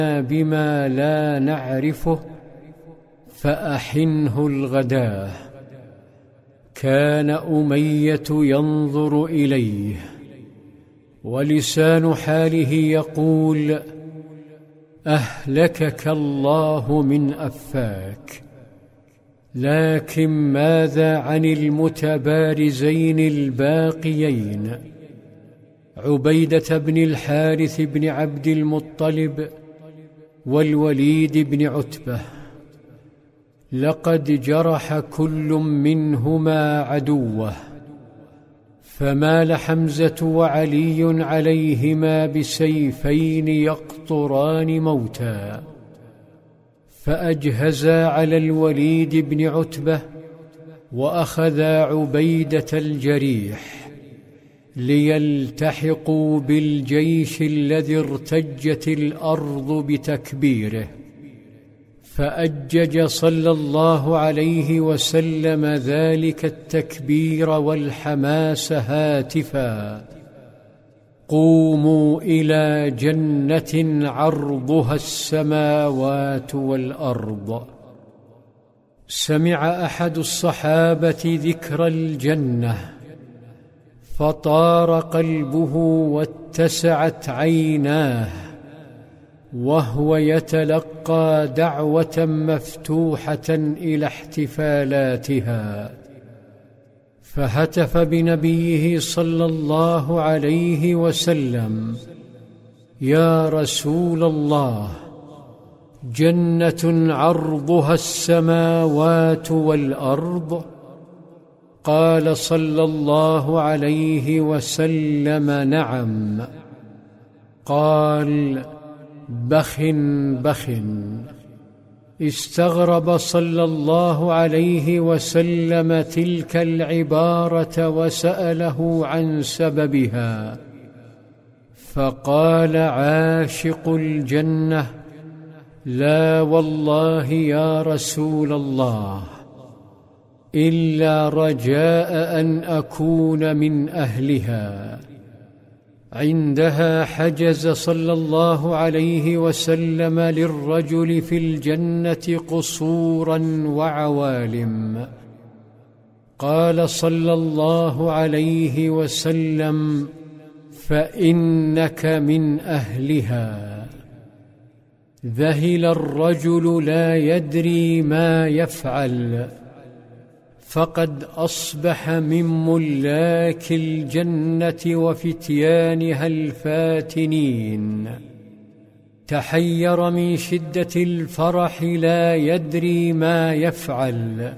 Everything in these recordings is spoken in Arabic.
بما لا نعرفه فأحنه الغداه. كان أمية ينظر إليه ولسان حاله يقول: أهلكك الله من أفاك. لكن ماذا عن المتبارزين الباقيين عبيدة بن الحارث بن عبد المطلب والوليد بن عتبة؟ لقد جرح كل منهما عدوه، فمال حمزة وعلي عليهما بسيفين يقطران موتا، فأجهزا على الوليد بن عتبة وأخذا عبيدة الجريح ليلتحقوا بالجيش الذي ارتجت الأرض بتكبيره. فأجج صلى الله عليه وسلم ذلك التكبير والحماس هاتفا: قوموا إلى جنة عرضها السماوات والأرض. سمع أحد الصحابة ذكر الجنة فطار قلبه واتسعت عيناه وهو يتلقى دعوة مفتوحة إلى احتفالاتها، فهتف بنبيه صلى الله عليه وسلم: يا رسول الله، جنة عرضها السماوات والأرض؟ قال صلى الله عليه وسلم: نعم. قال: بخ بخ. استغرب صلى الله عليه وسلم تلك العبارة وسأله عن سببها، فقال عاشق الجنة: لا والله يا رسول الله، إلا رجاء أن أكون من أهلها. عندها حجز صلى الله عليه وسلم للرجل في الجنة قصورا وعوالم. قال صلى الله عليه وسلم: فإنك من أهلها. ذهل الرجل لا يدري ما يفعل، فقد أصبح من ملاك الجنة وفتيانها الفاتنين. تحير من شدة الفرح لا يدري ما يفعل،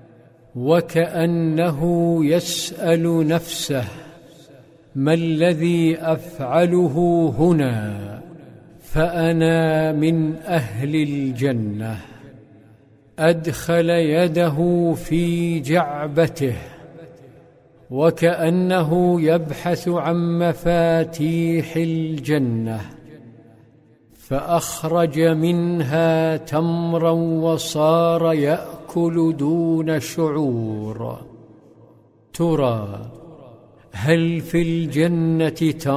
وكأنه يسأل نفسه: ما الذي أفعله هنا؟ فأنا من أهل الجنة. أدخل يده في جعبته وكأنه يبحث عن مفاتيح الجنة، فأخرج منها تمرا وصار يأكل دون شعور. ترى هل في الجنة تمر؟